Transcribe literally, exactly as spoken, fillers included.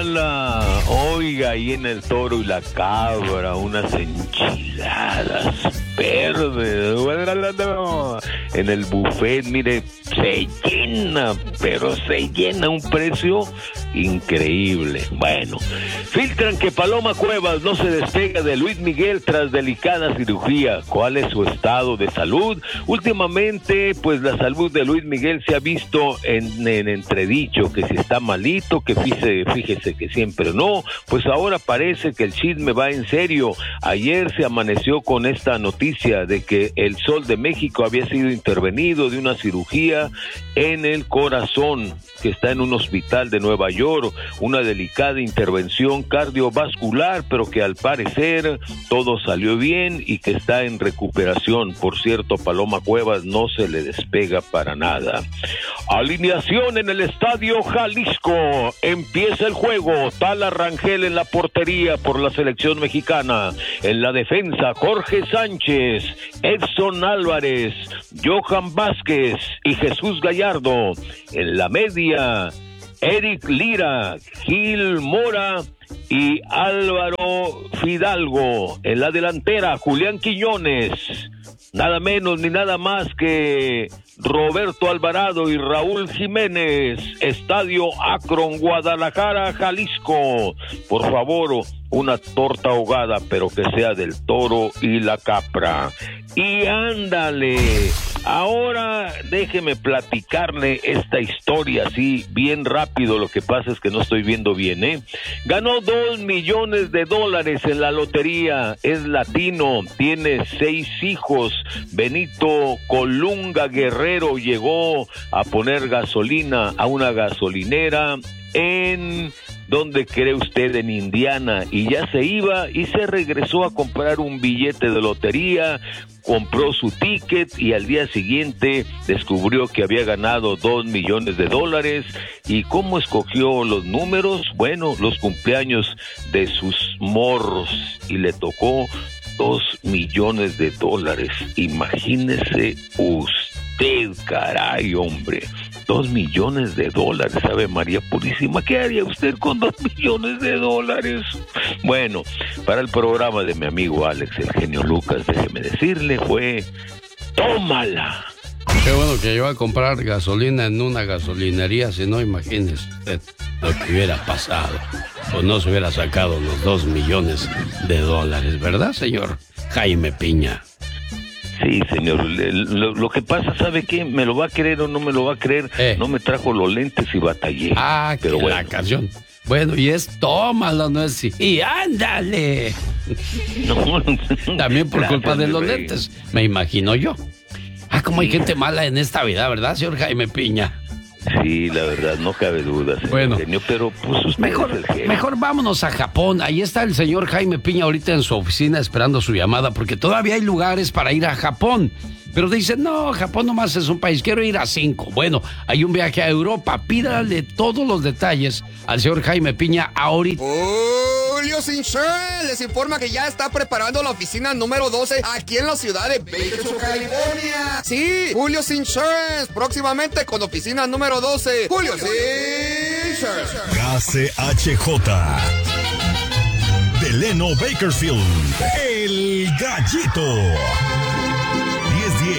tómala. Oiga, ahí en el Toro y la Cabra, unas enchiladas verdes. En el buffet, mire, se llena, pero se llena a un precio increíble. Bueno, filtran que Paloma Cuevas no se despega de Luis Miguel tras delicada cirugía. ¿Cuál es su estado de salud? Últimamente, pues la salud de Luis Miguel se ha visto en, en entredicho, que si está malito, que fíjese, fíjese que siempre no. Pues ahora parece que el chisme va en serio. Ayer se amaneció con esta noticia de que el Sol de México había sido intervenido de una cirugía en el corazón, que está en un hospital de Nueva York, una delicada intervención cardiovascular, pero que al parecer todo salió bien y que está en recuperación. Por cierto, Paloma Cuevas no se le despega para nada. Alineación en el Estadio Jalisco. Empieza el juego. Tala Rangel en la portería por la selección mexicana. En la defensa, Jorge Sánchez, Edson Álvarez, Johan Vázquez y Jesús Gallardo. En la media, Eric Lira, Gil Mora y Álvaro Fidalgo. En la delantera, Julián Quiñones. Nada menos ni nada más que Roberto Alvarado y Raúl Jiménez. Estadio Akron, Guadalajara, Jalisco. Por favor, una torta ahogada, pero que sea del Toro y la Capra. Y ándale, ahora déjeme platicarle esta historia así bien rápido. Lo que pasa es que no estoy viendo bien, ¿eh? Ganó dos millones de dólares en la lotería, es latino, tiene seis hijos. Benito Colunga Guerrero llegó a poner gasolina a una gasolinera en... ¿dónde cree usted? En Indiana, y ya se iba y se regresó a comprar un billete de lotería, compró su ticket y al día siguiente descubrió que había ganado dos millones de dólares. ¿Y cómo escogió los números? Bueno, los cumpleaños de sus morros, y le tocó dos millones de dólares. Imagínese usted, caray, hombre. Dos millones de dólares, ¿sabe, María Purísima? ¿Qué haría usted con dos millones de dólares? Bueno, para el programa de mi amigo Alex, el genio Lucas, déjeme decirle, fue tómala. Qué bueno que yo iba a comprar gasolina en una gasolinería, si no, imagínese usted lo que hubiera pasado. Pues no se hubiera sacado los dos millones de dólares, ¿verdad, señor Jaime Piña? Sí, señor. Lo, lo que pasa, ¿sabe qué? ¿Me lo va a creer o no me lo va a creer? Eh. No me trajo los lentes y batallé. Ah, pero bueno. La canción. Bueno, y es tómalo, no es sí. Y ándale. No, también por culpa de los lentes, me imagino yo. Ah, como sí. Hay gente mala en esta vida, ¿verdad, señor Jaime Piña? Sí, la verdad, no cabe duda, señor bueno, genio, pero pues usted mejor, es el genio. Mejor vámonos a Japón. Ahí está el señor Jaime Piña ahorita en su oficina esperando su llamada, porque todavía hay lugares para ir a Japón. Pero dicen, no, Japón nomás es un país, quiero ir a cinco. Bueno, hay un viaje a Europa, pídale todos los detalles al señor Jaime Piña ahorita. Julio Insurance les informa que ya está preparando la oficina número doce aquí en la ciudad de Bakersfield, California. Sí, Julio Insurance, próximamente con oficina número doce. Julio Insurance. K C H J Delano Bakersfield, el Gallito.